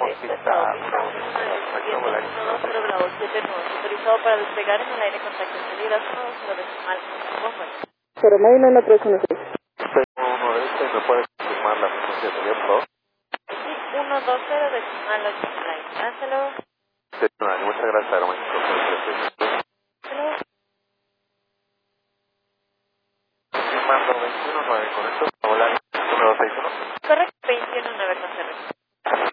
autorizado para despegar en el aire con tacto salidas 120 decimal. Pero mail en la 316. Uno de este, ¿me puedes confirmar la frecuencia de teléfono? Sí, 120 decimal 8 line. Lánzalo. Sí, muchas gracias, Aeroméxico. Lánzalo. Confirmando 21.9 con esto, hola, 1261. Correcto, 21.9 con 0.